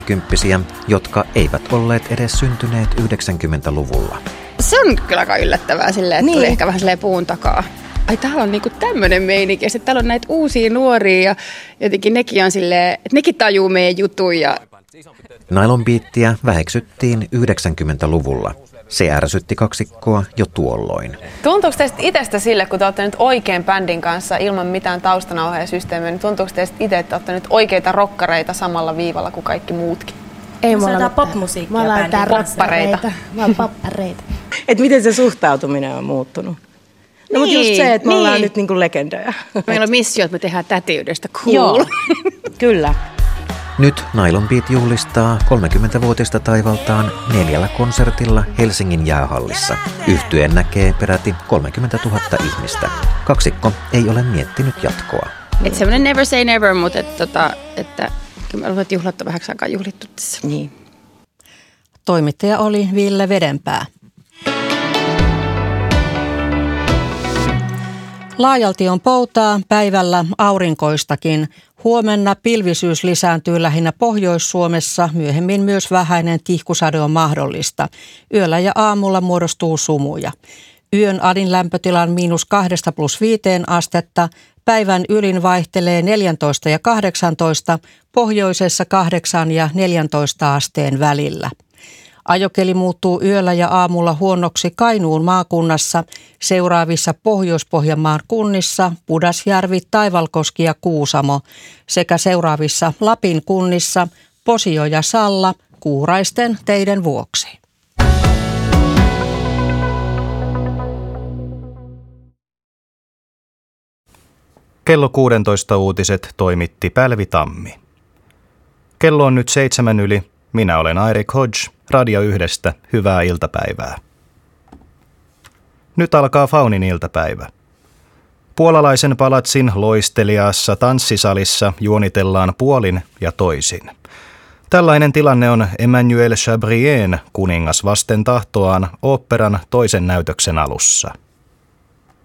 Kymppisiä, jotka eivät olleet edes syntyneet 90-luvulla. Se on kyllä aika yllättävää silleen, että tuli ehkä vähän silleen puun takaa. Ai täällä on niinku tämmönen meininki ja sitten täällä on näitä uusia nuoria ja jotenkin nekin on silleen, että nekin tajuu meidän jutun. Nylon Beatia väheksyttiin 90-luvulla. Se ärsytti kaksikkoa jo tuolloin. Tuntuuko teistä itsestä sille, kun te olette nyt oikein bändin kanssa ilman mitään taustanauheasysteemiä, niin tuntuuko teistä itse, että olette nyt oikeita rokkareita samalla viivalla kuin kaikki muutkin? Ei, me ollaan popmusiikkia. Me ollaan poppareita. Me ollaan poppareita. Että miten se suhtautuminen on muuttunut. No mutta just se, että me ollaan nyt niinku legendoja. Meillä on missio, että me tehdään tätiydestä cool. Joo, kyllä. Nyt Nylon Beat juhlistaa 30-vuotista taivaltaan 4 konsertilla Helsingin jäähallissa. Yhtyen näkee peräti 30 000 ihmistä. Kaksikko ei ole miettinyt jatkoa. Että semmoinen never say never, mutta että kyllä me ollaan juhlattu vähäksi aikaa juhlittu tässä. Niin. Toimittaja oli Ville Vedenpää. Laajalti on poutaa, päivällä aurinkoistakin. Huomenna pilvisyys lisääntyy lähinnä Pohjois-Suomessa, myöhemmin myös vähäinen tihkusade on mahdollista. Yöllä ja aamulla muodostuu sumuja. Yön alin lämpötilan -2–5 astetta, päivän ylin vaihtelee 14 ja 18, pohjoisessa 8 ja 14 asteen välillä. Ajokeli muuttuu yöllä ja aamulla huonoksi Kainuun maakunnassa, seuraavissa Pohjois-Pohjanmaan kunnissa Pudasjärvi, Taivalkoski ja Kuusamo sekä seuraavissa Lapin kunnissa Posio ja Salla kuuraisten teiden vuoksi. Kello 16 uutiset toimitti Pälvi Tammi. Kello on nyt 7 yli. Minä olen Eirik Hodge, Radio 1:stä. Hyvää iltapäivää. Nyt alkaa Faunin iltapäivä. Puolalaisen palatsin loisteliaassa tanssisalissa juonitellaan puolin ja toisin. Tällainen tilanne on Emmanuel Chabrien Kuningas vasten tahtoaan oopperan toisen näytöksen alussa.